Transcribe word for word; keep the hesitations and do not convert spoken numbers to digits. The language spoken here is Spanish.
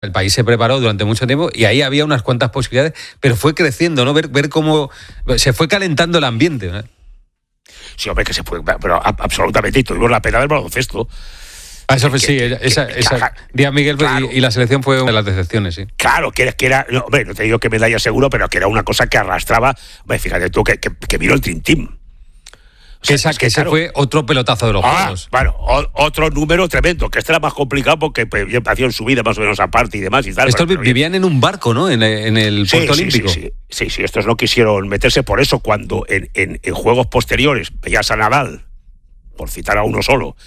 El país se preparó durante mucho tiempo y ahí había unas cuantas posibilidades, pero fue creciendo, ¿no? Ver, ver cómo se fue calentando el ambiente, ¿no? Sí, hombre, que se fue, pero absolutamente, y tuvimos la pena del baloncesto. Ah, eso fue, que, sí, que, esa, que, esa que, día Miguel claro, y, y la selección fue una de las decepciones, sí. Claro, que, que era, no, hombre, no te digo que medalla seguro, pero que era una cosa que arrastraba, hombre, fíjate tú, que, que, que vino el Dream Team. O sea, esa, es que, ese claro, fue otro pelotazo de los ah, juegos. Bueno, o, otro número tremendo, que este era más complicado porque pues, hacían su vida más o menos aparte y demás y tal. Estos pero, vivían en un barco, ¿no? En, en el sí, puerto sí, olímpico. Sí, sí, sí, sí, estos no quisieron meterse, por eso cuando en, en, en juegos posteriores veías a Nadal, por citar a uno solo,